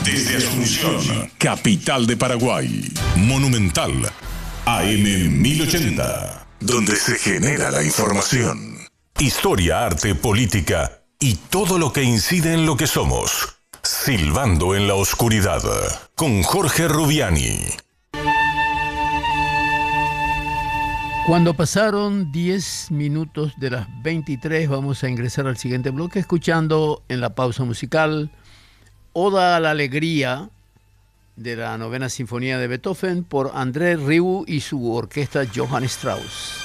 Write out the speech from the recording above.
Desde Asunción, capital de Paraguay. Monumental, AM 1080. Donde se genera la información. Historia, arte, política y todo lo que incide en lo que somos. Silbando en la oscuridad. Con Jorge Rubiani. Cuando pasaron 10 minutos de las 23, vamos a ingresar al siguiente bloque escuchando en la pausa musical Oda a la Alegría de la Novena Sinfonía de Beethoven por André Rieu y su orquesta Johann Strauss.